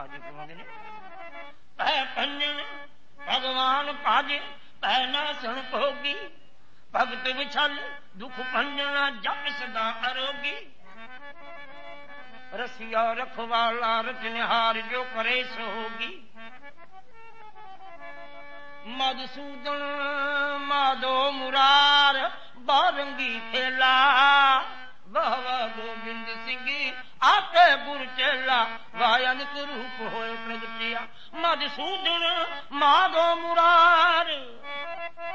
आज पहुंचने पै पंजन भगवान पाजे पै नासन भोगी भगत विछल दुख पंजना जप सदा अरोगी रसिया रखवाला रचनहार जो करे सो होगी मधुसूदन माधो मुरार बारंगी खेला वाह वाह गोविंद सिंह आते गुर चेला वायनिक रूप होए प्रगटिया मधुसूदन माधो मुरार